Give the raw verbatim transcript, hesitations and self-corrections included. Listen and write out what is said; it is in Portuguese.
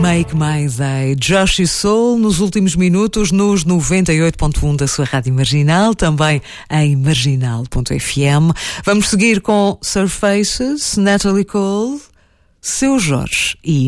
Make My Day, Josh e Soul, nos últimos minutos, nos noventa e oito ponto um da sua rádio Marginal, também em marginal ponto f m. Vamos seguir com Surfaces, Natalie Cole, Seu Jorge e